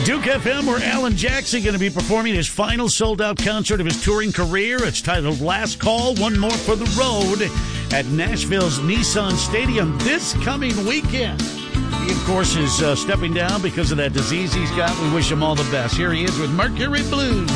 Duke FM, where Alan Jackson going to be performing his final sold-out concert of his touring career. It's titled Last Call, One More for the Road at Nashville's Nissan Stadium this coming weekend. He, of course, is stepping down because of that disease he's got. We wish him all the best. Here he is with Mercury Blues.